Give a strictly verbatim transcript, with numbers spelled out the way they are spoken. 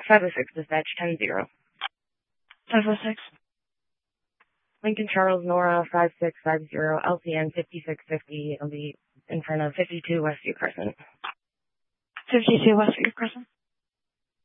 five oh six, dispatch ten zero. five oh six. Lincoln Charles Nora five six five zero, L C N fifty-six fifty. I'll be in front of fifty-two Westview Crescent. fifty-two Westview Crescent.